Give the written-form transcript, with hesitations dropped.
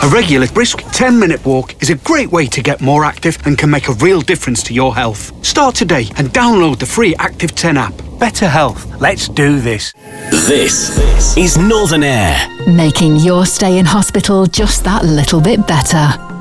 A regular brisk 10-minute walk is a great way to get more active and can make a real difference to your health. Start today and download the free Active 10 app. Better health. Let's do this. This is Northern Air. Making your stay in hospital just that little bit better.